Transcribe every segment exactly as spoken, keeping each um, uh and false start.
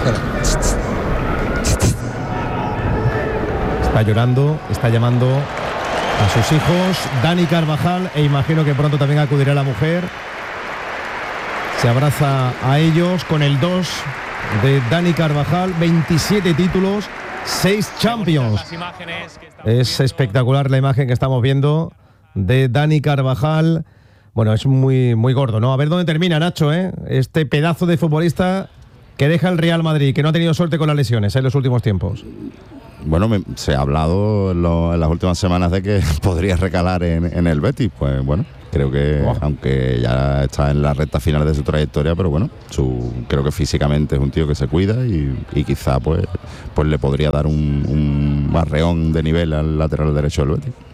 Está llorando, está llamando a sus hijos, Dani Carvajal, e imagino que pronto también acudirá la mujer. Se abraza a ellos con el dos de Dani Carvajal, veintisiete títulos, seis Champions. Es espectacular la imagen que estamos viendo de Dani Carvajal. Bueno, es muy, muy gordo, ¿no? A ver dónde termina, Nacho, ¿eh? Este pedazo de futbolista que deja el Real Madrid, que no ha tenido suerte con las lesiones, ¿eh? En los últimos tiempos. Bueno, me, se ha hablado en, lo, en las últimas semanas de que podría recalar en, en el Betis. Pues bueno, creo que oh. aunque ya está en la recta final de su trayectoria, pero bueno, su, creo que físicamente es un tío que se cuida y, y quizá pues, pues le podría dar un, un barreón de nivel al lateral derecho del Betis.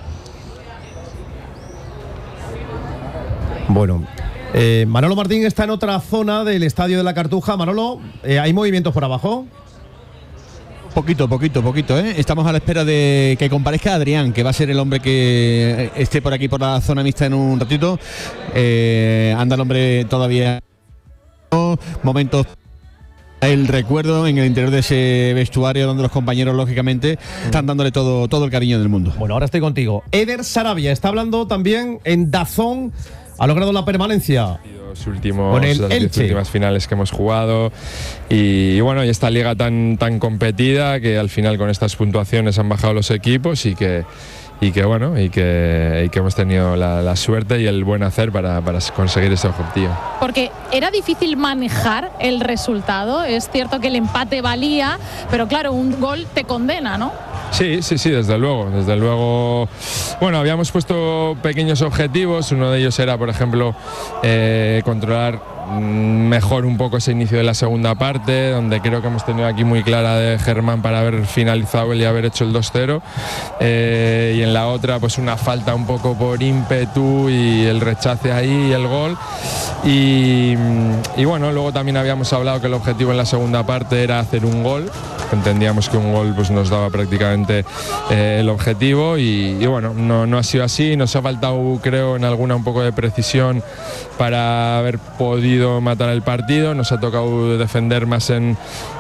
Bueno, eh, Manolo Martín está en otra zona del Estadio de la Cartuja. Manolo, eh, ¿hay movimientos por abajo? Poquito, poquito, poquito, ¿eh? Estamos a la espera de que comparezca Adrián, que va a ser el hombre que esté por aquí por la zona mixta en un ratito. Eh, anda el hombre todavía. Momentos. El recuerdo en el interior de ese vestuario donde los compañeros, lógicamente, están dándole todo, todo el cariño del mundo. Bueno, ahora estoy contigo. Eder Sarabia está hablando también en DAZN. Ha logrado la permanencia. Los últimos, las diez últimas finales que hemos jugado y, y bueno, y esta liga tan, tan competida que al final con estas puntuaciones han bajado los equipos y que y que bueno y que, y que hemos tenido la, la suerte y el buen hacer para, para conseguir ese objetivo. Porque era difícil manejar el resultado, es cierto que el empate valía, pero claro, un gol te condena, ¿no? Sí, sí, sí, desde luego, desde luego. Bueno, habíamos puesto pequeños objetivos, uno de ellos era, por ejemplo, eh, controlar mejor un poco ese inicio de la segunda parte, donde creo que hemos tenido aquí muy clara de Germán para haber finalizado y haber hecho el dos cero, eh, y en la otra pues una falta un poco por ímpetu y el rechace ahí y el gol, y, y bueno, luego también habíamos hablado que el objetivo en la segunda parte era hacer un gol, entendíamos que un gol pues nos daba prácticamente eh, el objetivo y, y bueno, no, no ha sido así, nos ha faltado creo en alguna un poco de precisión para haber podido matar el partido, nos ha tocado defender más en,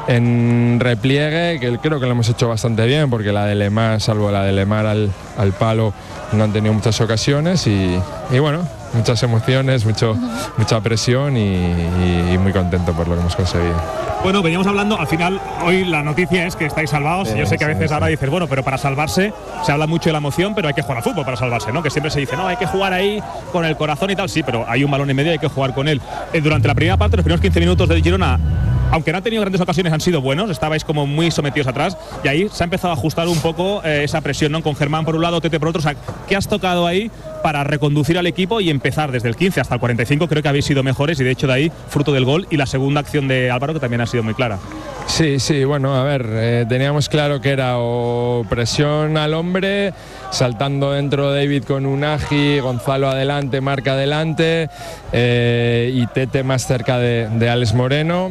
en repliegue, que creo que lo hemos hecho bastante bien, porque la de Lemar, salvo la de Lemar al, al palo, no han tenido muchas ocasiones y, y bueno, muchas emociones, mucho, mucha presión y, y, y muy contento por lo que hemos conseguido. Bueno, veníamos hablando, al final, hoy la noticia es que estáis salvados. Sí, Yo sé que a veces sí, ahora sí. dices, bueno, pero para salvarse, se habla mucho de la emoción, pero hay que jugar al fútbol para salvarse, ¿no? Que siempre se dice, no, hay que jugar ahí con el corazón y tal, sí, pero hay un balón en medio y hay que jugar con él. Eh, durante la primera parte, los primeros quince minutos del Girona, aunque no han tenido grandes ocasiones, han sido buenos, estabais como muy sometidos atrás, y ahí se ha empezado a ajustar un poco eh, esa presión, ¿no? Con Germán por un lado, Tete por otro. O sea, ¿qué has tocado ahí para reconducir al equipo y empezar desde el quince hasta el cuarenta y cinco? Creo que habéis sido mejores y de hecho de ahí, fruto del gol y la segunda acción de Álvaro, que también ha sido muy clara. Sí, sí, bueno, a ver, eh, teníamos claro que era o presión al hombre, saltando dentro David con Unagi, Gonzalo adelante, Marca adelante, eh, y Tete más cerca de, de Alex Moreno.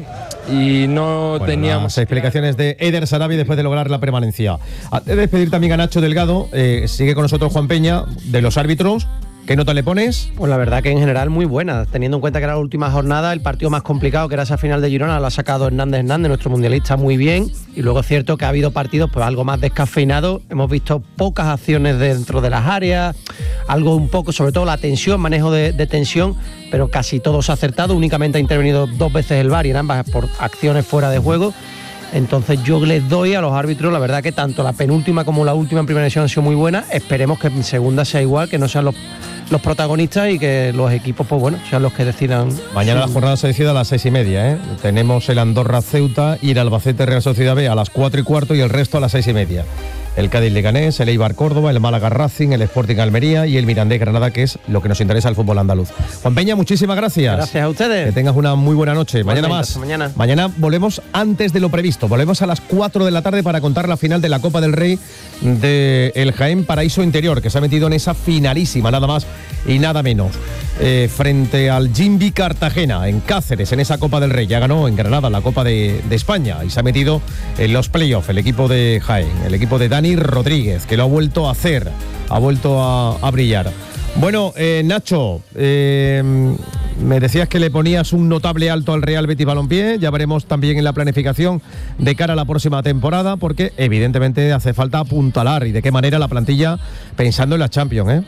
Y no bueno, teníamos las explicaciones de Eder Sarabia después de lograr la permanencia. Antes de despedir también a Nacho Delgado, eh, sigue con nosotros Juan Peña, de los árbitros. ¿Qué nota le pones? Pues la verdad que en general muy buena, teniendo en cuenta que era la última jornada, el partido más complicado que era esa final de Girona, lo ha sacado Hernández Hernández, nuestro mundialista, muy bien, y luego es cierto que ha habido partidos pues algo más descafeinados, hemos visto pocas acciones dentro de las áreas, algo un poco, sobre todo la tensión, manejo de, de tensión, pero casi todo se ha acertado, únicamente ha intervenido dos veces el V A R y en ambas por acciones fuera de juego. Entonces yo les doy a los árbitros, la verdad que tanto la penúltima como la última en primera división han sido muy buenas. Esperemos que en segunda sea igual, que no sean los, los protagonistas y que los equipos, pues bueno, sean los que decidan. Mañana la jornada se decide a las seis y media, ¿eh? Tenemos el Andorra Ceuta y el Albacete Real Sociedad B a las cuatro y cuarto y el resto a las seis y media. El Cádiz Leganés, el Eibar Córdoba, el Málaga Racing, el Sporting Almería y el Mirandés Granada, que es lo que nos interesa al fútbol andaluz. Juan Peña, muchísimas gracias. Gracias a ustedes. Que tengas una muy buena noche. Mañana más. Mañana. Mañana volvemos antes de lo previsto. Volvemos a las cuatro de la tarde para contar la final de la Copa del Rey de el Jaén Paraíso Interior, que se ha metido en esa finalísima, nada más y nada menos. Eh, frente al Jimbi Cartagena, en Cáceres, en esa Copa del Rey. Ya ganó en Granada la Copa de, de España y se ha metido en los playoffs el equipo de Jaén, el equipo de Dani Rodríguez, que lo ha vuelto a hacer, ha vuelto a, a brillar. Bueno, eh, Nacho, eh, me decías que le ponías un notable alto al Real Betis Balompié. Ya veremos también en la planificación de cara a la próxima temporada, porque evidentemente hace falta apuntalar y de qué manera la plantilla pensando en la Champions, ¿eh?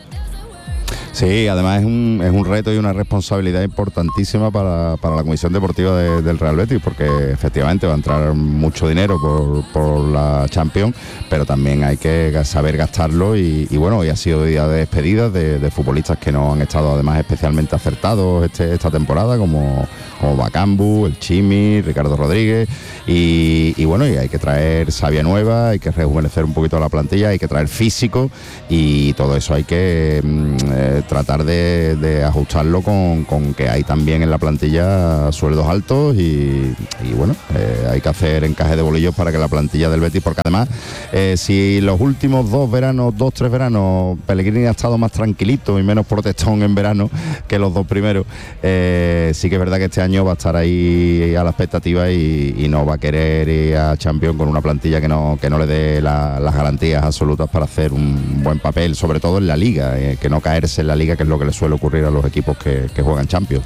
Sí, además es un, es un reto y una responsabilidad importantísima para, para la Comisión Deportiva de, del Real Betis, porque efectivamente va a entrar mucho dinero por, por la Champions, pero también hay que saber gastarlo y, y bueno, hoy ha sido día de despedidas de, de futbolistas que no han estado además especialmente acertados este, esta temporada, como, como Bakambu, el Chimi, Ricardo Rodríguez, y, y bueno, y hay que traer savia nueva, hay que rejuvenecer un poquito la plantilla, hay que traer físico y todo eso hay que eh, tratar de, de ajustarlo con, con que hay también en la plantilla sueldos altos y, y bueno, eh, hay que hacer encaje de bolillos para que la plantilla del Betis, porque además eh, si los últimos dos veranos, dos, tres veranos, Pellegrini ha estado más tranquilito y menos protestón en verano que los dos primeros, eh, sí que es verdad que este año va a estar ahí a la expectativa y, y no va a querer ir a Champions con una plantilla que no, que no le dé la, las garantías absolutas para hacer un buen papel, sobre todo en la Liga, eh, que no caerse en la Liga, que es lo que le suele ocurrir a los equipos que, que juegan Champions.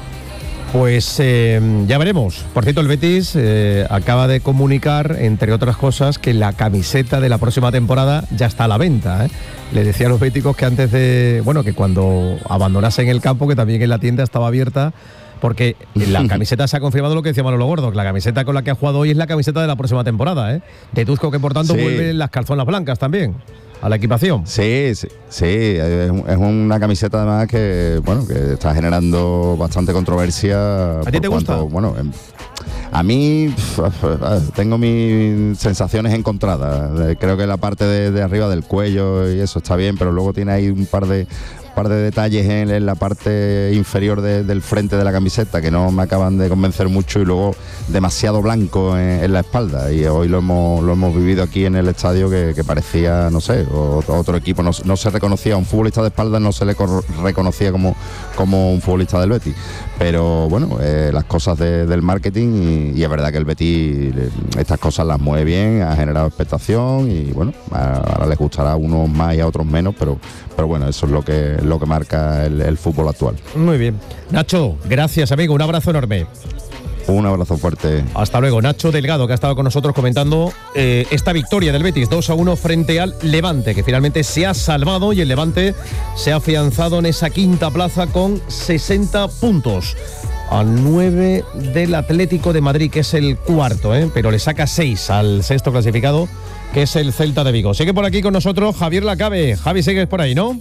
Pues eh, ya veremos. Por cierto, el Betis eh, acaba de comunicar, entre otras cosas, que la camiseta de la próxima temporada ya está a la venta, ¿eh? Le decía a los béticos que antes de, bueno, que cuando abandonasen el campo, que también en la tienda estaba abierta, porque la camiseta se ha confirmado lo que decía Manolo Gordo, que la camiseta con la que ha jugado hoy es la camiseta de la próxima temporada, ¿eh? Deduzco que por tanto sí. Vuelven las calzonas blancas también a la equipación. Sí, sí, sí, es, es una camiseta además que, bueno, que está generando bastante controversia. ¿A ti te gusta? Cuanto, bueno, en, a mí tengo mis sensaciones encontradas. Creo que la parte de, de arriba del cuello y eso está bien, pero luego tiene ahí un par de par de detalles en, en la parte inferior de, del frente de la camiseta que no me acaban de convencer mucho, y luego demasiado blanco en, en la espalda, y hoy lo hemos lo hemos vivido aquí en el estadio que, que parecía, no sé, otro, otro equipo, no, no se reconocía, un futbolista de espalda no se le cor- reconocía como, como un futbolista del Betis, pero bueno, eh, las cosas de, del marketing, y, y es verdad que el Betis estas cosas las mueve bien, ha generado expectación, y bueno, ahora les gustará a unos más y a otros menos, pero, pero bueno, eso es lo que lo que marca el, el fútbol actual. Muy bien. Nacho, gracias, amigo, un abrazo enorme. Un abrazo fuerte. Hasta luego. Nacho Delgado, que ha estado con nosotros comentando eh, esta victoria del Betis dos a uno frente al Levante, que finalmente se ha salvado, y el Levante se ha afianzado en esa quinta plaza con sesenta puntos. A nueve del Atlético de Madrid, que es el cuarto, ¿eh? Pero le saca seis al sexto clasificado, que es el Celta de Vigo. Sigue por aquí con nosotros Javier Lacabe. Javi, sigues por ahí, ¿no?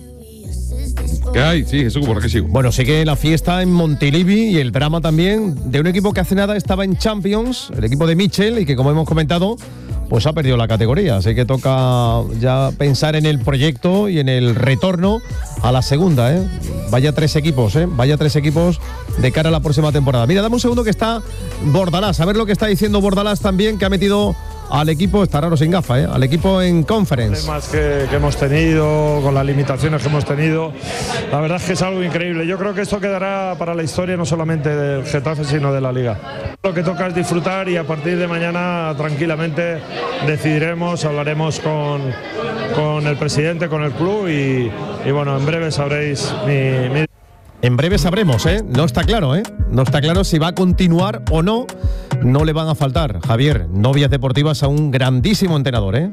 ¿Qué hay? Sí, eso por aquí sigo. Bueno, sigue la fiesta en Montilivi y el drama también de un equipo que hace nada estaba en Champions, el equipo de Michel, y que, como hemos comentado, pues ha perdido la categoría. Así que toca ya pensar en el proyecto y en el retorno a la segunda, ¿eh? Vaya tres equipos, ¿eh? Vaya tres equipos de cara a la próxima temporada. Mira, dame un segundo que está Bordalás, a ver lo que está diciendo Bordalás también, que ha metido al equipo, está raro sin gafa, ¿eh? Al equipo en Conference. Problemas que, que hemos tenido, con las limitaciones que hemos tenido, la verdad es que es algo increíble. Yo creo que esto quedará para la historia no solamente del Getafe, sino de la Liga. Lo que toca es disfrutar, y a partir de mañana tranquilamente decidiremos, hablaremos con, con el presidente, con el club, y, y bueno, en breve sabréis mi, mi... En breve sabremos, ¿eh? No está claro, ¿eh? No está claro si va a continuar o no. No le van a faltar, Javier, novias deportivas a un grandísimo entrenador, ¿eh?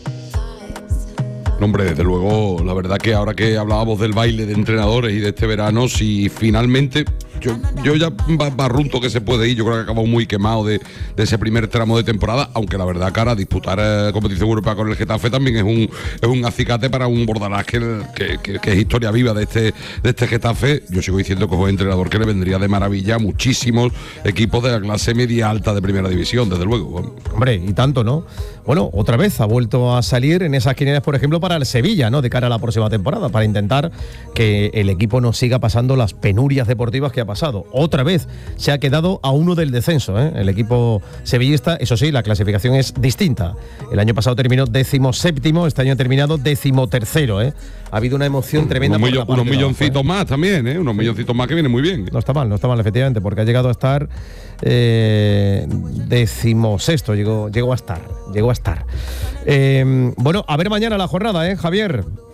Hombre, desde luego, la verdad que ahora que hablábamos del baile de entrenadores y de este verano, si finalmente, yo, yo ya barrunto que se puede ir, yo creo que acabó muy quemado de, de ese primer tramo de temporada, aunque la verdad, cara, disputar eh, competición europea con el Getafe también es un es un acicate para un Bordalás que, que, que, que es historia viva de este, de este Getafe. Yo sigo diciendo que es un entrenador que le vendría de maravilla a muchísimos equipos de la clase media alta de primera división, desde luego. Hombre, y tanto, ¿no? Bueno, otra vez ha vuelto a salir en esas quinielas, por ejemplo, para el Sevilla, ¿no? De cara a la próxima temporada, para intentar que el equipo no siga pasando las penurias deportivas que ha pasado. Otra vez se ha quedado a uno del descenso, ¿eh? El equipo sevillista, eso sí, la clasificación es distinta. El año pasado terminó décimo séptimo, este año ha terminado décimo tercero, ¿eh? Ha habido una emoción tremenda. Unos, millo, unos milloncitos abajo, ¿eh? más también, ¿eh? Unos milloncitos más que vienen muy bien. No está mal, no está mal, efectivamente, porque ha llegado a estar eh, decimosexto, llegó, llegó a estar, llegó a estar. Eh, bueno, a ver mañana la jornada, ¿eh, Javier?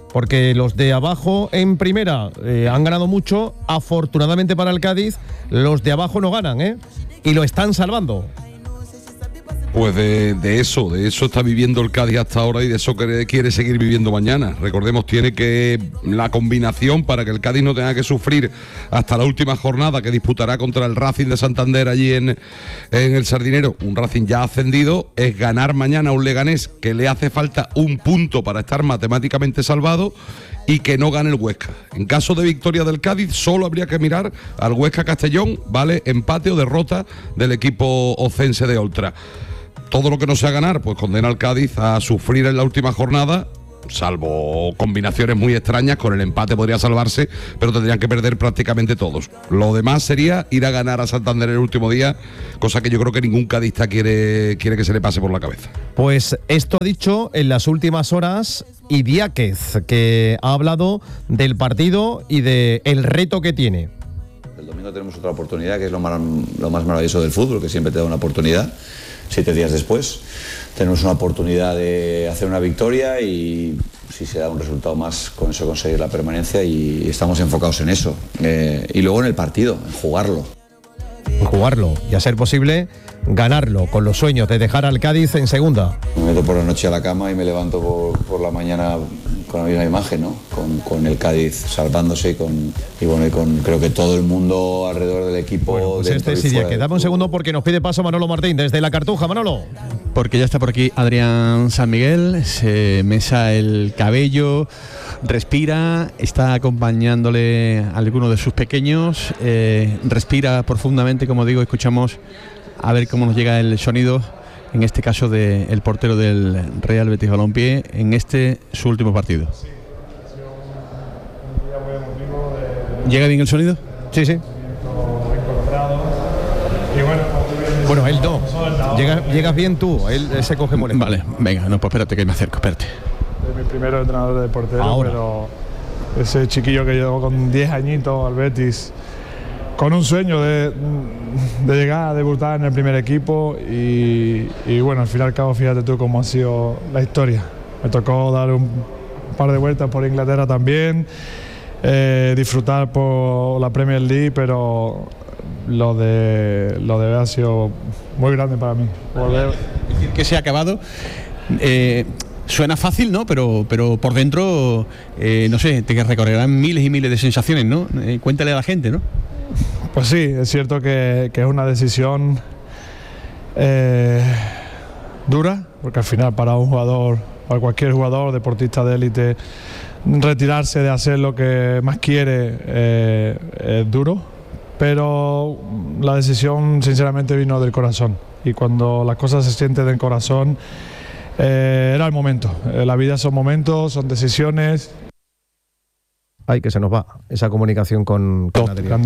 porque los de abajo en primera eh, han ganado mucho. Afortunadamente para el Cádiz, los de abajo no ganan, ¿eh? Y lo están salvando. Pues de, de eso, de eso está viviendo el Cádiz hasta ahora y de eso quiere, quiere seguir viviendo mañana. Recordemos, tiene que la combinación para que el Cádiz no tenga que sufrir hasta la última jornada que disputará contra el Racing de Santander allí en, en el Sardinero, un Racing ya ascendido, es ganar mañana a un Leganés que le hace falta un punto para estar matemáticamente salvado y que no gane el Huesca. En caso de victoria del Cádiz, solo habría que mirar al Huesca Castellón, ¿vale? Empate o derrota del equipo ocense de Oltra. Todo lo que no sea ganar, pues condena al Cádiz a sufrir en la última jornada, salvo combinaciones muy extrañas. Con el empate podría salvarse, pero tendrían que perder prácticamente todos. Lo demás sería ir a ganar a Santander el último día, cosa que yo creo que ningún cadista quiere, quiere que se le pase por la cabeza. Pues esto ha dicho en las últimas horas Idiáquez, que ha hablado del partido y del reto que tiene. El domingo tenemos otra oportunidad, que es lo más, lo más maravilloso del fútbol, que siempre te da una oportunidad. Siete días después tenemos una oportunidad de hacer una victoria y si se da un resultado más, con eso conseguir la permanencia, y estamos enfocados en eso. Eh, y luego en el partido, en jugarlo. En jugarlo y a ser posible ganarlo, con los sueños de dejar al Cádiz en segunda. Me meto por la noche a la cama y me levanto por, por la mañana con la misma imagen, ¿no? Con, con el Cádiz salvándose y con y bueno y con creo que todo el mundo alrededor del equipo. Bueno, pues este es Idiáquez. Dame un segundo porque nos pide paso Manolo Martín desde la Cartuja. Manolo. Porque ya está por aquí Adrián San Miguel, se mesa el cabello, respira, está acompañándole a alguno de sus pequeños, eh, respira profundamente, como digo, escuchamos a ver cómo nos llega el sonido, en este caso del portero del Real Betis Balompié, en este su último partido. ¿Llega bien el sonido? Sí, sí. Bueno, él no. Llegas, llegas bien tú, él, él se coge molesto. Vale, venga, no, pues espérate que me acerco, espérate. Es mi primer entrenador de portero, ahora. Pero ese chiquillo que llegó con diez añitos al Betis, con un sueño de, de llegar a debutar en el primer equipo y, y bueno, al fin y al cabo, fíjate tú cómo ha sido la historia. Me tocó dar un par de vueltas por Inglaterra también, eh, disfrutar por la Premier League, pero lo de lo de ha sido muy grande para mí. Volver. Decir que se ha acabado. Eh, Suena fácil, ¿no? Pero, pero por dentro, eh, no sé, te recorrerán miles y miles de sensaciones, ¿no? Eh, cuéntale a la gente, ¿no? Pues sí, es cierto que, que es una decisión eh, dura, porque al final para un jugador, para cualquier jugador, deportista de élite, retirarse de hacer lo que más quiere eh, es duro, pero la decisión sinceramente vino del corazón, y cuando las cosas se sienten del corazón, eh, era el momento. Eh, la vida son momentos, son decisiones. Ay, que se nos va esa comunicación con, con Adrián.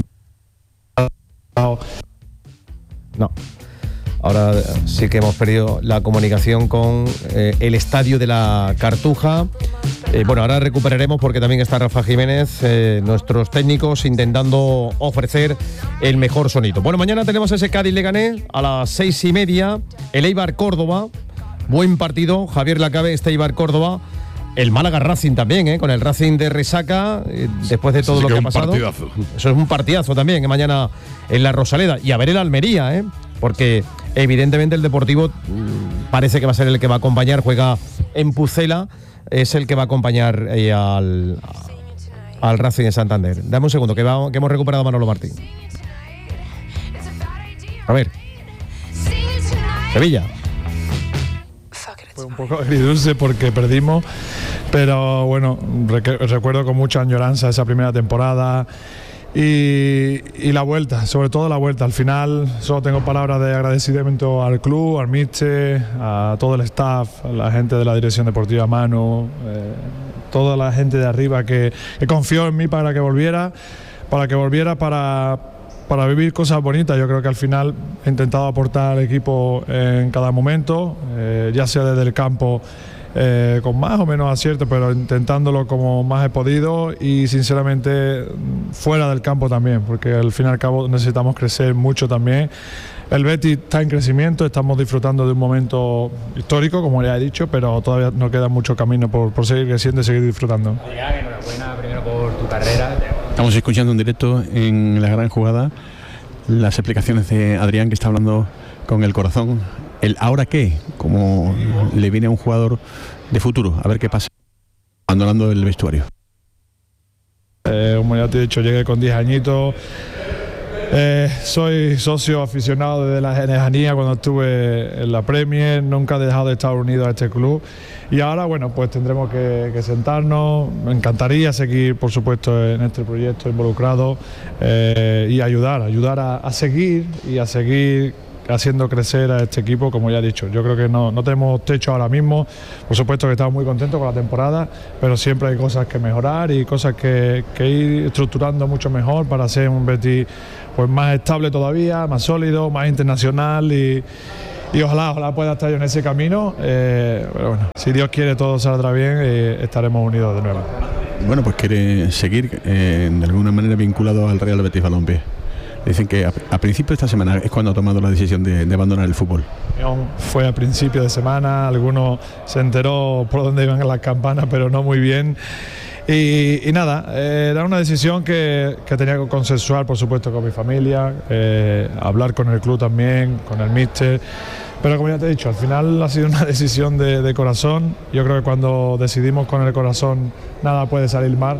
No. Ahora sí que hemos perdido la comunicación con eh, el estadio de la Cartuja. Eh, bueno, ahora recuperaremos porque también está Rafa Jiménez, eh, nuestros técnicos, intentando ofrecer el mejor sonido. Bueno, mañana tenemos ese Cádiz-Leganés a las seis y media, el Eibar-Córdoba. Buen partido, Javier Lacabe, este Eibar-Córdoba. El Málaga Racing también, ¿eh? Con el Racing de resaca, eh, después de todo lo que, que ha pasado. Partidazo. Eso es un partidazo también, ¿eh? Mañana en la Rosaleda. Y a ver el Almería, ¿eh? Porque evidentemente el Deportivo mmm, parece que va a ser el que va a acompañar, juega en Pucela, es el que va a acompañar eh, al, al Racing de Santander. Dame un segundo, que, va, que hemos recuperado a Manolo Martín. A ver. Sevilla. Fue un poco agridulce porque perdimos, pero bueno, rec- recuerdo con mucha añoranza esa primera temporada y, y la vuelta, sobre todo la vuelta. Al final solo tengo palabras de agradecimiento al club, al míster, a todo el staff, a la gente de la dirección deportiva Manu, eh, toda la gente de arriba que, que confió en mí para que volviera, para que volviera para... para vivir cosas bonitas. Yo creo que al final he intentado aportar al equipo en cada momento, eh, ya sea desde el campo eh, con más o menos acierto, pero intentándolo como más he podido, y sinceramente fuera del campo también, porque al fin y al cabo necesitamos crecer mucho también. el Betis está en crecimiento, estamos disfrutando de un momento histórico, como ya he dicho, pero todavía nos queda mucho camino por, por seguir creciendo y seguir disfrutando. Adrián, enhorabuena primero por tu carrera. Estamos escuchando en directo en La Gran Jugada las explicaciones de Adrián, que está hablando con el corazón. El ahora qué, como le viene a un jugador de futuro, a ver qué pasa, abandonando el vestuario. Eh, como ya te he dicho, llegué con diez añitos. Eh, soy socio aficionado desde la lejanía cuando estuve en la Premier, nunca he dejado de estar unido a este club y ahora bueno pues tendremos que, que sentarnos. Me encantaría seguir por supuesto en este proyecto involucrado eh, y ayudar, ayudar a, a seguir y a seguir haciendo crecer a este equipo, como ya he dicho. Yo creo que no, no tenemos techo ahora mismo, por supuesto que estamos muy contentos con la temporada, pero siempre hay cosas que mejorar y cosas que, que ir estructurando mucho mejor para ser un Betis pues más estable todavía, más sólido, más internacional y, y ojalá, ojalá pueda estar yo en ese camino, eh, pero bueno, si Dios quiere todo saldrá bien y estaremos unidos de nuevo. Bueno, pues quiere seguir eh, de alguna manera vinculado al Real Betis Balompié. Dicen que a, a principio de esta semana es cuando ha tomado la decisión de, de abandonar el fútbol. Fue a principio de semana, algunos se enteró por dónde iban las campanas, pero no muy bien. Y, y nada, eh, era una decisión que, que tenía que consensuar, por supuesto, con mi familia, eh, hablar con el club también, con el míster. Pero como ya te he dicho, al final ha sido una decisión de, de corazón. Yo creo que cuando decidimos con el corazón nada puede salir mal.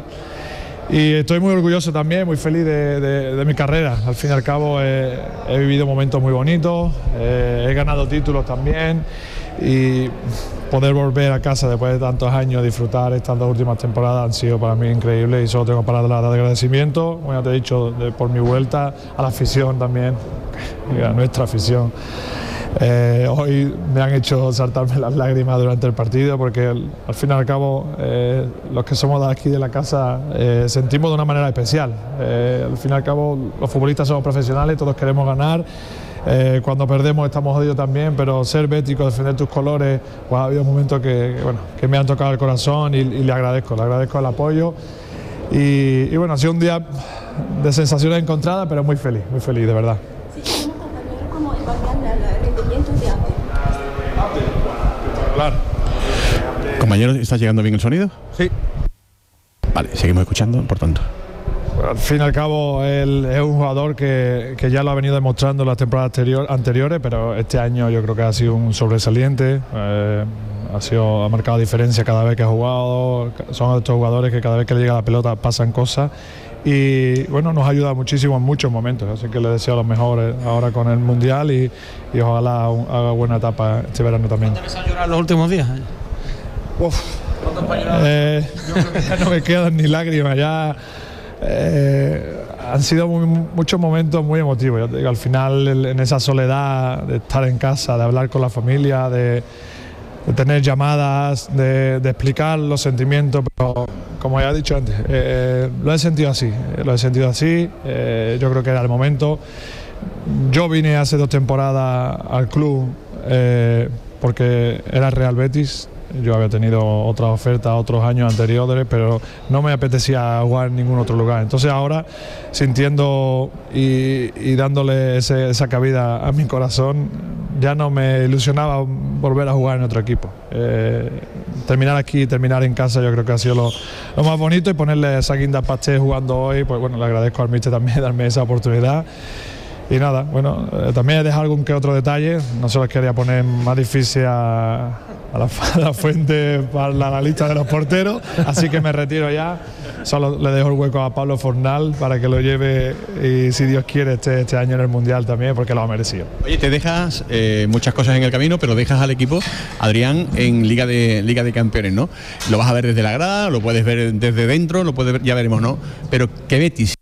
Y estoy muy orgulloso también, muy feliz de, de, de mi carrera. Al fin y al cabo he, he vivido momentos muy bonitos, eh, he ganado títulos también y poder volver a casa después de tantos años, disfrutar estas dos últimas temporadas han sido para mí increíbles y solo tengo palabras de agradecimiento, como ya te he dicho, de, por mi vuelta, a la afición también, a nuestra afición. Eh, hoy me han hecho saltarme las lágrimas durante el partido porque al, al fin y al cabo eh, los que somos de aquí de la casa eh, sentimos de una manera especial. Eh, al fin y al cabo los futbolistas somos profesionales, todos queremos ganar. Eh, cuando perdemos estamos jodidos también, pero ser bético, defender tus colores, pues ha habido momentos que, que, bueno, que me han tocado el corazón y, y le agradezco, le agradezco el apoyo. Y, y bueno, ha sido un día de sensaciones encontradas, pero muy feliz, muy feliz, de verdad. Claro. Compañeros, ¿está llegando bien el sonido? Sí. Vale, seguimos escuchando, por tanto. Bueno, al fin y al cabo, él es un jugador que, que ya lo ha venido demostrando en las temporadas anterior, anteriores, pero este año yo creo que ha sido un sobresaliente. Eh, ha, sido, ha marcado diferencia cada vez que ha jugado. Son estos jugadores que cada vez que le llega la pelota pasan cosas. Y bueno, nos ayuda muchísimo en muchos momentos, así que le deseo lo mejor ahora con el Mundial y, y ojalá un, haga buena etapa este verano también. ¿Te vas a llorar los últimos días? Uf, eh, yo creo que ya no me quedan ni lágrimas, ya eh, han sido muy, muchos momentos muy emotivos. Yo te digo, al final en esa soledad de estar en casa, de hablar con la familia, de, de tener llamadas, de, de explicar los sentimientos, pero como ya he dicho antes, eh, lo he sentido así, lo he sentido así, eh, yo creo que era el momento. Yo vine hace dos temporadas al club eh, porque era Real Betis, yo había tenido otras ofertas otros años anteriores, pero no me apetecía jugar en ningún otro lugar. Entonces ahora, sintiendo y, y dándole ese, esa cabida a mi corazón, ya no me ilusionaba volver a jugar en otro equipo. Eh, terminar aquí, terminar en casa, yo creo que ha sido lo, lo más bonito, y ponerle esa guinda al pastel jugando hoy, pues bueno, le agradezco al míster también darme esa oportunidad. Y nada, bueno, eh, también he dejado algún que otro detalle, no se los quería poner más difícil a, a, la, a la fuente para la, la lista de los porteros, así que me retiro ya. Solo le dejo el hueco a Pablo Fornal para que lo lleve y, si Dios quiere, este, este año en el Mundial también, porque lo ha merecido. Oye, te dejas eh, muchas cosas en el camino, pero dejas al equipo, Adrián, en Liga de Liga de Campeones, ¿no? Lo vas a ver desde la grada, lo puedes ver desde dentro, lo puedes ver, ya veremos, ¿no? Pero ¿qué Betis?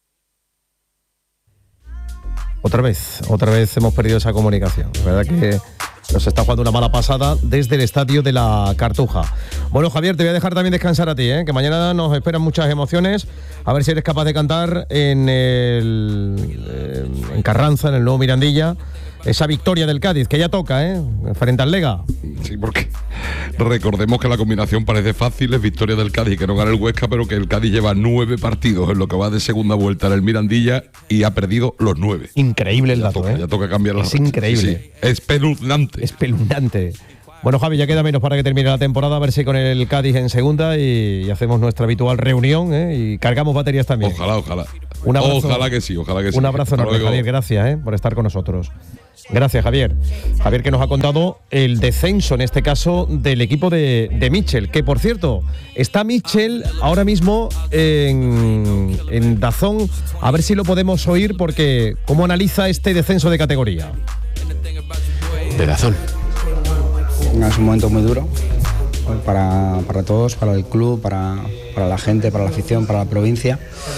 Otra vez, otra vez hemos perdido esa comunicación. La verdad que nos está jugando una mala pasada desde el estadio de la Cartuja. Bueno, Javier, te voy a dejar también descansar a ti, ¿eh? Que mañana nos esperan muchas emociones. A ver si eres capaz de cantar en, el, en Carranza, en el nuevo Mirandilla, esa victoria del Cádiz, que ya toca, ¿eh? Frente al Lega. Sí, porque Recordemos que la combinación parece fácil, es victoria del Cádiz, que no gana el Huesca, pero que el Cádiz lleva nueve partidos en lo que va de segunda vuelta en el Mirandilla y ha perdido los nueve. Increíble el ya dato, toca, ¿eh? Ya toca cambiar la Es increíble. Sí, espeluznante. Espeluznante. Bueno, Javi, ya queda menos para que termine la temporada, a ver si con el Cádiz en segunda y, y hacemos nuestra habitual reunión, ¿eh? Y cargamos baterías también. Ojalá, ojalá. Un abrazo, ojalá que sí, ojalá que sí. Un abrazo enorme, Javier, gracias, ¿eh? por estar con nosotros. Gracias, Javier. Javier, que nos ha contado el descenso, en este caso, del equipo de, de Mitchell, que por cierto, está Mitchell ahora mismo en, en DAZN, a ver si lo podemos oír, porque ¿cómo analiza este descenso de categoría? De DAZN. Es un momento muy duro para, para todos, para el club, para, para la gente, para la afición, para la provincia.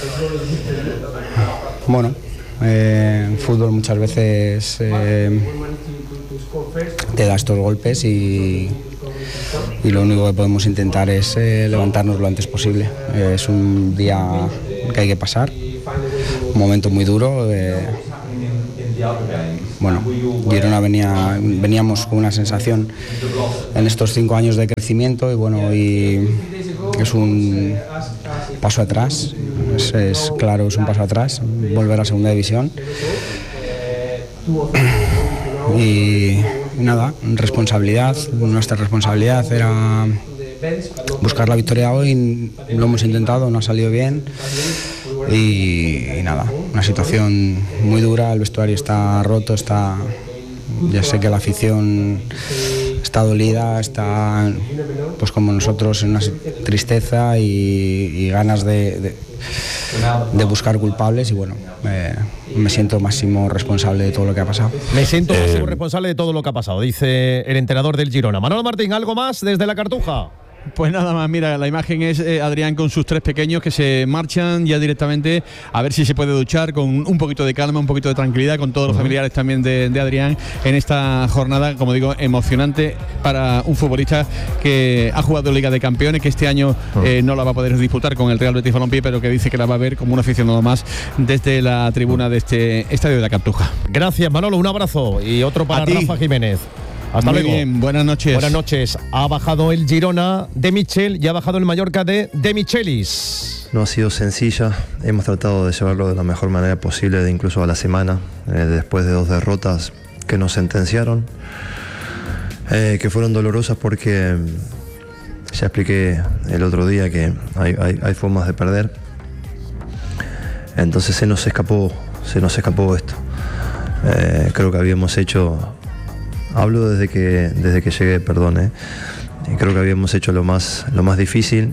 Bueno, eh, en fútbol muchas veces eh, te da estos golpes y, y lo único que podemos intentar es eh, levantarnos lo antes posible. Eh, es un día que hay que pasar, un momento muy duro. Eh, Bueno, Girona venía, veníamos con una sensación en estos cinco años de crecimiento y bueno, y es un paso atrás, es, es claro, es un paso atrás, volver a segunda división. Y nada, responsabilidad, nuestra responsabilidad era buscar la victoria hoy, lo hemos intentado, no ha salido bien. Y, y nada, una situación muy dura, el vestuario está roto, está, ya sé que la afición está dolida, está pues como nosotros en una tristeza y, y ganas de, de, de buscar culpables y bueno, eh, me siento máximo responsable de todo lo que ha pasado. Me siento máximo eh, responsable de todo lo que ha pasado, dice el entrenador del Girona. Manolo Martín, ¿algo más desde la Cartuja? Pues nada más, mira, la imagen es eh, Adrián con sus tres pequeños que se marchan ya directamente a ver si se puede duchar con un poquito de calma, un poquito de tranquilidad, con todos los familiares también de, de Adrián en esta jornada, como digo, emocionante para un futbolista que ha jugado Liga de Campeones, que este año eh, no la va a poder disputar con el Real Betis Balompié, pero que dice que la va a ver como un aficionado más desde la tribuna de este estadio de la Cartuja. Gracias, Manolo, un abrazo y otro para Rafa Jiménez. Hasta Muy luego. bien, buenas noches. Buenas noches. Ha bajado el Girona de Mitchell y ha bajado el Mallorca de De Michelis. No ha sido sencilla. Hemos tratado de llevarlo de la mejor manera posible, de incluso a la semana, eh, después de dos derrotas que nos sentenciaron, eh, que fueron dolorosas porque ya expliqué el otro día que hay, hay, hay formas de perder. Entonces se nos escapó, se nos escapó esto. Eh, creo que habíamos hecho... Hablo desde que, desde que llegué, perdón, ¿eh? Creo que habíamos hecho lo más, lo más difícil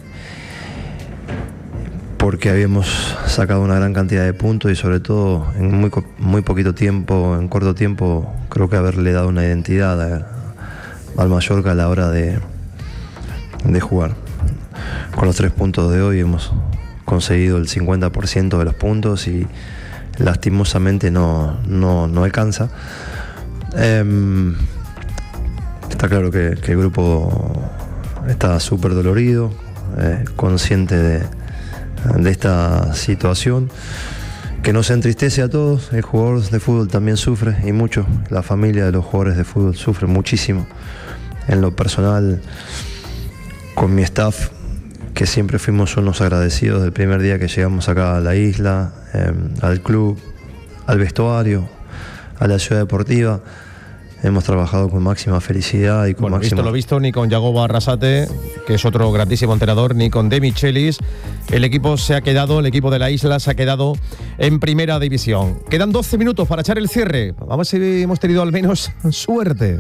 porque habíamos sacado una gran cantidad de puntos y sobre todo en muy, muy poquito tiempo, en corto tiempo, creo que haberle dado una identidad a, al Mallorca a la hora de, de jugar. Con los tres puntos de hoy hemos conseguido el cincuenta por ciento de los puntos y lastimosamente no, no, no alcanza. Eh, está claro que, que el grupo está súper dolorido, eh, consciente de, de esta situación que nos entristece a todos. El jugador de fútbol también sufre y mucho, la familia de los jugadores de fútbol sufre muchísimo. En lo personal, con mi staff, que siempre fuimos unos agradecidos del primer día que llegamos acá a la isla, eh, al club, al vestuario, a la ciudad deportiva. Hemos trabajado con máxima felicidad y con bueno, máxima... visto lo visto, ni con Yagoba Arrasate, que es otro grandísimo entrenador, ni con De Michelis. El equipo se ha quedado, el equipo de la isla se ha quedado en primera división. Quedan doce minutos para echar el cierre. Vamos a ver si hemos tenido al menos suerte.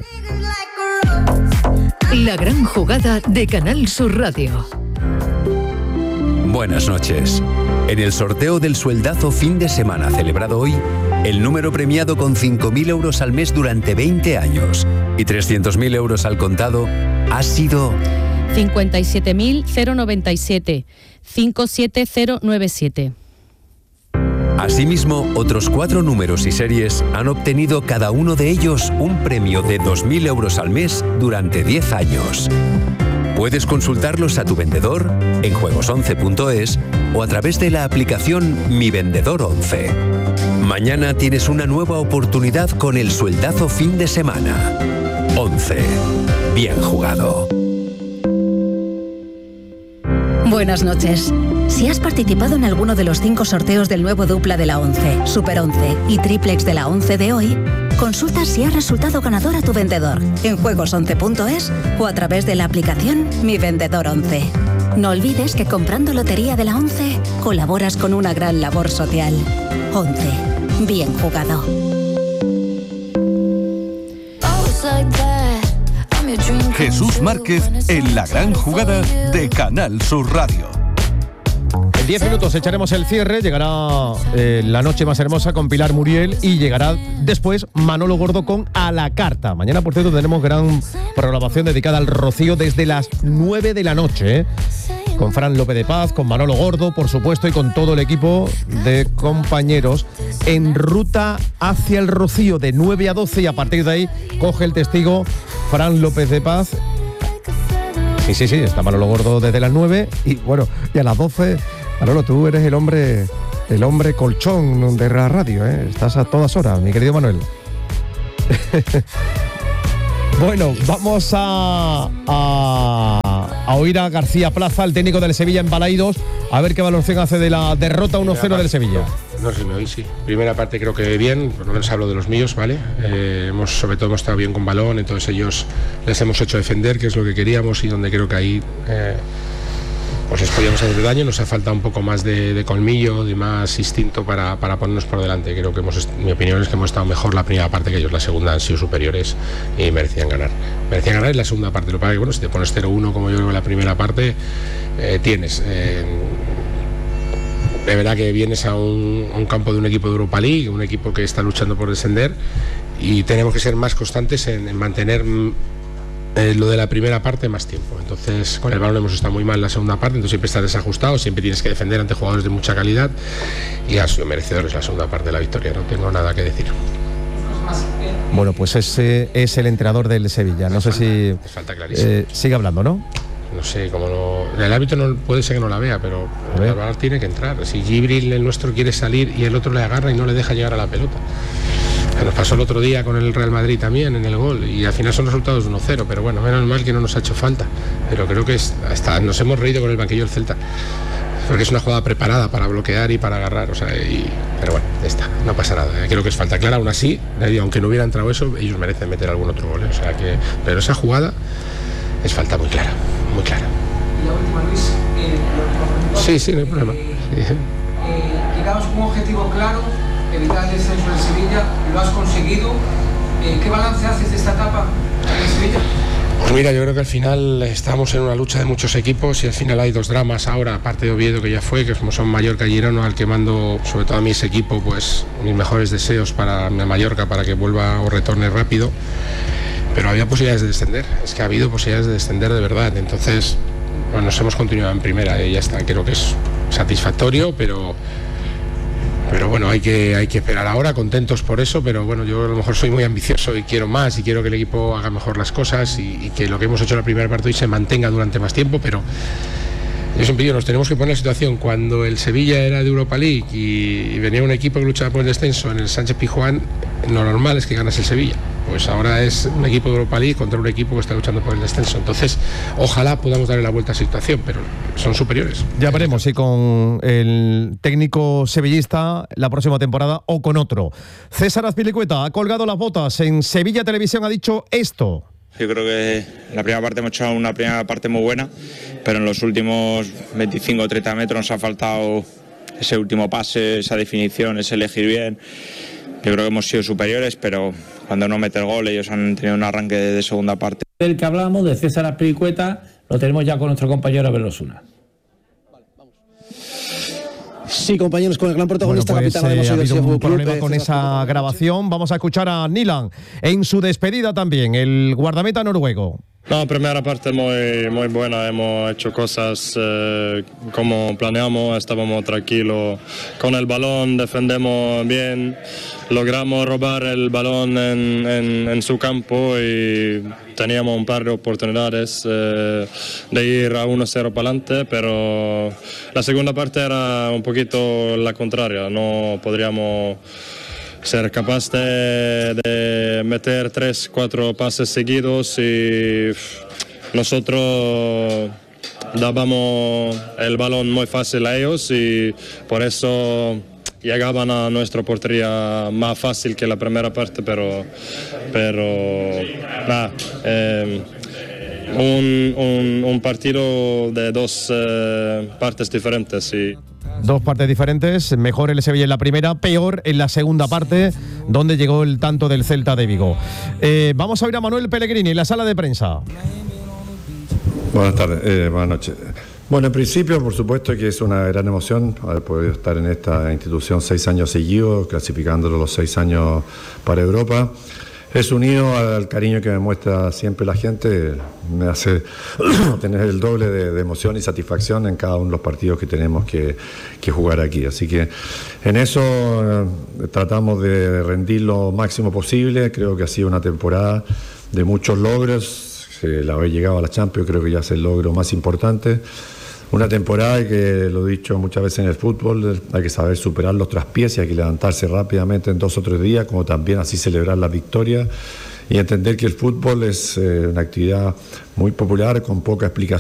La gran jugada de Canal Sur Radio. Buenas noches. En el sorteo del sueldazo fin de semana celebrado hoy, el número premiado con cinco mil euros al mes durante veinte años y trescientos mil euros al contado ha sido... cincuenta y siete mil noventa y siete, cinco siete cero nueve siete. Asimismo, otros cuatro números y series han obtenido cada uno de ellos un premio de dos mil euros al mes durante diez años. Puedes consultarlos a tu vendedor en juegos once punto es o a través de la aplicación Mi Vendedor once. Mañana tienes una nueva oportunidad con el sueldazo fin de semana. once. Bien jugado. Buenas noches. Si has participado en alguno de los cinco sorteos del nuevo dupla de la once, Super once y triplex de la once de hoy, consulta si has resultado ganador a tu vendedor en juegos once punto es o a través de la aplicación Mi Vendedor once. No olvides que comprando lotería de la once colaboras con una gran labor social. once. Bien jugado. Jesús Márquez en la gran jugada de Canal Sur Radio. En diez minutos echaremos el cierre, llegará eh, La Noche Más Hermosa con Pilar Muriel y llegará después Manolo Gordo con A la Carta. Mañana, por cierto, tenemos gran programación dedicada al Rocío desde las nueve de la noche, ¿eh? Con Fran López de Paz, con Manolo Gordo, por supuesto, y con todo el equipo de compañeros en ruta hacia el Rocío de nueve a doce, y a partir de ahí coge el testigo Fran López de Paz. Sí, sí, sí, está Manolo Gordo desde las nueve y bueno, y a las doce, Manolo, tú eres el hombre, el hombre colchón de la radio, ¿eh? Estás a todas horas, mi querido Manuel. Bueno, vamos a, a, a oír a García Plaza, el técnico del Sevilla en Balaidos, a ver qué valoración hace de la derrota uno cero del Sevilla. No sé si me oís, sí. Primera parte creo que bien, por lo menos hablo de los míos, ¿vale? Eh, hemos, sobre todo hemos estado bien con balón, entonces ellos les hemos hecho defender, que es lo que queríamos y donde creo que ahí eh, pues les podíamos hacer daño. Nos ha faltado un poco más de, de colmillo, de más instinto para, para ponernos por delante. Creo que hemos, mi opinión es que hemos estado mejor la primera parte que ellos, la segunda han sido superiores y merecían ganar. Merecían ganar en la segunda parte, lo que pasa es que bueno, si te pones cero uno como yo creo en la primera parte, eh, tienes... Eh, de verdad que vienes a un, a un campo de un equipo de Europa League, un equipo que está luchando por descender y tenemos que ser más constantes en, en mantener eh, lo de la primera parte más tiempo. Entonces con el balón hemos estado muy mal en la segunda parte, entonces siempre estás desajustado, siempre tienes que defender ante jugadores de mucha calidad y ha sido merecedores la segunda parte de la victoria, no tengo nada que decir. Bueno, pues ese es el entrenador del Sevilla, no sé si eh, sigue hablando, ¿no? No sé, como no, el árbitro no puede ser que no la vea, pero el balón tiene que entrar. Si Gibril, el nuestro, quiere salir y el otro le agarra y no le deja llegar a la pelota. Nos pasó el otro día con el Real Madrid también en el gol y al final son resultados de uno cero, pero bueno, menos mal que no nos ha hecho falta. Pero creo que es, hasta nos hemos reído con el banquillo del Celta, porque es una jugada preparada para bloquear y para agarrar, o sea, y, pero bueno, ya está, no pasa nada. Creo que es falta clara, aún así, aunque no hubiera entrado eso, ellos merecen meter algún otro gol, ¿eh? O sea que, pero esa jugada es falta muy clara, muy clara. Y la última, Luis, eh, sí, sí, no hay problema. Sí. Eh, llegabas con un objetivo claro, evitar el descenso del Sevilla, lo has conseguido. Eh, ¿Qué balance haces de esta etapa en Sevilla? Pues mira, yo creo que al final estamos en una lucha de muchos equipos y al final hay dos dramas ahora, aparte de Oviedo que ya fue, que como son Mallorca y Girona, al que mando sobre todo a mí ese equipo, pues mis mejores deseos para Mallorca para que vuelva o retorne rápido. Pero había posibilidades de descender, es que ha habido posibilidades de descender de verdad, entonces bueno, nos hemos continuado en primera y ya está, creo que es satisfactorio, pero pero bueno, hay que, hay que esperar ahora, contentos por eso, pero bueno, yo a lo mejor soy muy ambicioso y quiero más y quiero que el equipo haga mejor las cosas y, y que lo que hemos hecho en la primera parte hoy se mantenga durante más tiempo, pero yo siempre digo, nos tenemos que poner en la situación cuando el Sevilla era de Europa League y, y venía un equipo que luchaba por el descenso en el Sánchez Pizjuán, lo normal es que ganas el Sevilla. Pues ahora es un equipo de Europa League contra un equipo que está luchando por el descenso. Entonces, ojalá podamos darle la vuelta a la situación, pero son superiores. Ya veremos si con el técnico sevillista la próxima temporada o con otro. César Azpilicueta ha colgado las botas en Sevilla Televisión, ha dicho esto. Yo creo que en la primera parte hemos hecho una primera parte muy buena, pero en los últimos veinticinco o treinta metros nos ha faltado ese último pase, esa definición, ese elegir bien. Yo creo que hemos sido superiores, pero cuando no mete el gol, ellos han tenido un arranque de, de segunda parte. Del que hablábamos, de César Azpilicueta, lo tenemos ya con nuestro compañero Abel Osuna. Sí, compañeros, con el gran protagonista, bueno, pues, capitán eh, de ha habido un problema Club, con esa grabación. Vamos a escuchar a Nilan en su despedida también, el guardameta noruego. No, primera parte muy, muy buena, hemos hecho cosas eh, como planeamos, estábamos tranquilos con el balón, defendemos bien, logramos robar el balón en, en, en su campo y teníamos un par de oportunidades eh, de ir a uno cero para adelante, pero la segunda parte era un poquito la contraria, no podríamos ser capaz de, de meter tres, cuatro pases seguidos y nosotros dábamos el balón muy fácil a ellos y por eso llegaban a nuestra portería más fácil que la primera parte, pero, pero nada, eh, un, un, un partido de dos eh, partes diferentes. Y Dos partes diferentes, mejor el Sevilla en la primera, peor en la segunda parte, donde llegó el tanto del Celta de Vigo. Eh, vamos a oír a Manuel Pellegrini en la sala de prensa. Buenas tardes, eh, buenas noches. Bueno, en principio, por supuesto que es una gran emoción haber podido estar en esta institución seis años seguidos, clasificándolo los seis años para Europa. Es unido al cariño que me muestra siempre la gente, me hace tener el doble de, de emoción y satisfacción en cada uno de los partidos que tenemos que, que jugar aquí. Así que en eso eh, tratamos de rendir lo máximo posible. Creo que ha sido una temporada de muchos logros. El haber llegado a la Champions creo que ya es el logro más importante. Una temporada que, lo he dicho muchas veces en el fútbol, hay que saber superar los traspiés y hay que levantarse rápidamente en dos o tres días, como también así celebrar la victoria y entender que el fútbol es eh, una actividad muy popular, con poca explicación.